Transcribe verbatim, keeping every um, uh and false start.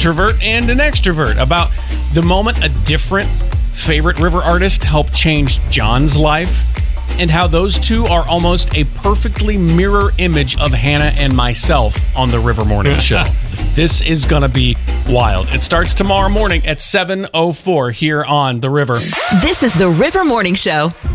introvert and an extrovert, about the moment a different favorite River artist helped change John's life, and how those two are almost a perfectly mirror image of Hannah and myself on the River Morning Show. This is going to be wild. It starts tomorrow morning at seven oh four here on The River. This is The River Morning Show.